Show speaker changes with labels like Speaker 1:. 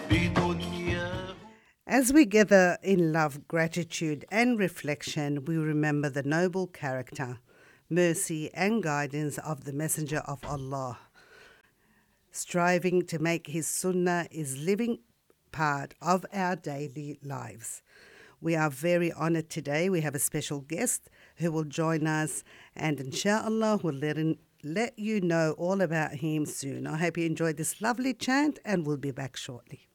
Speaker 1: بدنياه.
Speaker 2: As we gather in love, gratitude, and reflection, we remember the noble character, mercy, and guidance of the Messenger of Allah. Striving to make his sunnah is living part of our daily lives. We are very honored today. We have a special guest who will join us, and inshallah, we'll let you know all about him soon. I hope you enjoyed this lovely chant, and we'll be back shortly.